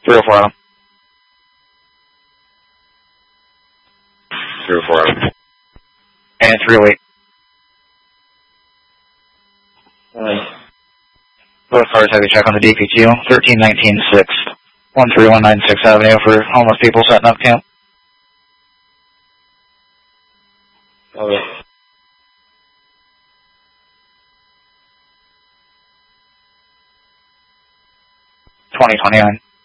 304 Adam. 304 Adam. And 308. Both cars have a check on the DPQ. 1319-6, 13196 Avenue for homeless people setting up camp. Okay. 2029.